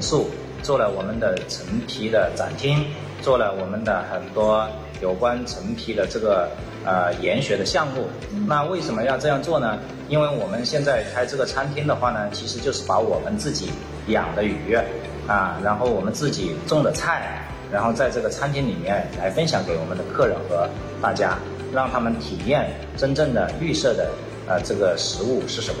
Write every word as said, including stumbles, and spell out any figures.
宿，做了我们的陈皮的展厅，做了我们的很多有关陈皮的这个呃研学的项目。那为什么要这样做呢？因为我们现在开这个餐厅的话呢，其实就是把我们自己养的鱼啊，然后我们自己种的菜，然后在这个餐厅里面来分享给我们的客人和大家，让他们体验真正的绿色的呃这个食物是什么。